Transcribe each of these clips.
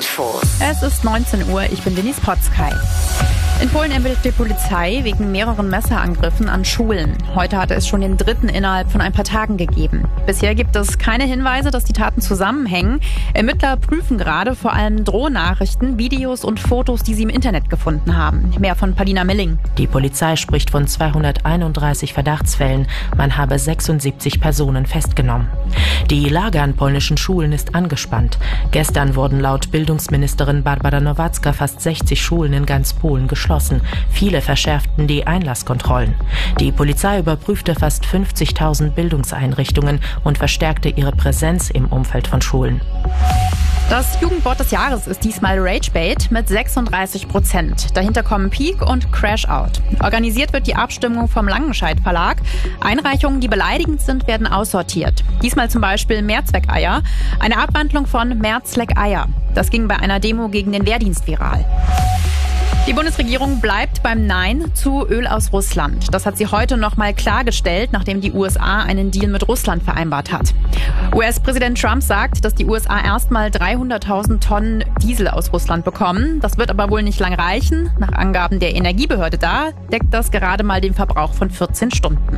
Info. Es ist 19 Uhr, ich bin Denise Potzkei. In Polen ermittelt die Polizei wegen mehreren Messerangriffen an Schulen. Heute hatte es schon den dritten innerhalb von ein paar Tagen gegeben. Bisher gibt es keine Hinweise, dass die Taten zusammenhängen. Ermittler prüfen gerade vor allem Drohnachrichten, Videos und Fotos, die sie im Internet gefunden haben. Mehr von Paulina Milling. Die Polizei spricht von 231 Verdachtsfällen. Man habe 76 Personen festgenommen. Die Lage an polnischen Schulen ist angespannt. Gestern wurden laut Bildungsministerin Barbara Nowacka fast 60 Schulen in ganz Polen geschlossen. Viele verschärften die Einlasskontrollen. Die Polizei überprüfte fast 50.000 Bildungseinrichtungen und verstärkte ihre Präsenz im Umfeld von Schulen. Das Jugendwort des Jahres ist diesmal Ragebait mit 36%. Dahinter kommen Peak und Crash Out. Organisiert wird die Abstimmung vom Langenscheidt Verlag. Einreichungen, die beleidigend sind, werden aussortiert. Diesmal zum Beispiel Mehrzweckeier, eine Abwandlung von Mehrzweckeier. Das ging bei einer Demo gegen den Wehrdienst viral. Die Bundesregierung bleibt beim Nein zu Öl aus Russland. Das hat sie heute noch mal klargestellt, nachdem die USA einen Deal mit Russland vereinbart hat. US-Präsident Trump sagt, dass die USA erstmal 300.000 Tonnen Diesel aus Russland bekommen. Das wird aber wohl nicht lang reichen. Nach Angaben der Energiebehörde da deckt das gerade mal den Verbrauch von 14 Stunden.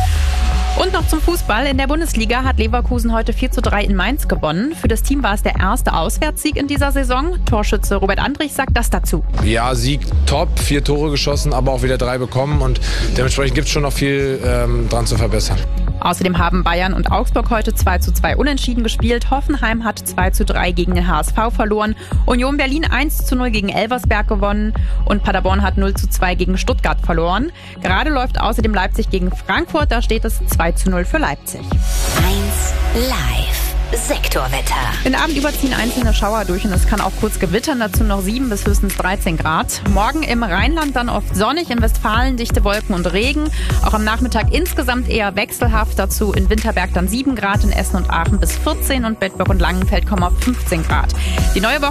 Und noch zum Fußball. In der Bundesliga hat Leverkusen heute 4:3 in Mainz gewonnen. Für das Team war es der erste Auswärtssieg in dieser Saison. Torschütze Robert Andrich sagt das dazu. Ja, Sieg top, 4 Tore geschossen, aber auch wieder 3 bekommen. Und dementsprechend gibt es schon noch viel dran zu verbessern. Außerdem haben Bayern und Augsburg heute 2:2 unentschieden gespielt. Hoffenheim hat 2:3 gegen den HSV verloren. Union Berlin 1:0 gegen Elversberg gewonnen. Und Paderborn hat 0:2 gegen Stuttgart verloren. Gerade läuft außerdem Leipzig gegen Frankfurt. Da steht es 2:0 für Leipzig. 1 Live. Sektorwetter. Den Abend überziehen einzelne Schauer durch und es kann auch kurz gewittern, dazu noch 7 bis höchstens 13 Grad. Morgen im Rheinland dann oft sonnig, in Westfalen dichte Wolken und Regen. Auch am Nachmittag insgesamt eher wechselhaft, dazu in Winterberg dann 7 Grad, in Essen und Aachen bis 14 und Bedburg und Langenfeld kommen auf 15 Grad. Die neue Woche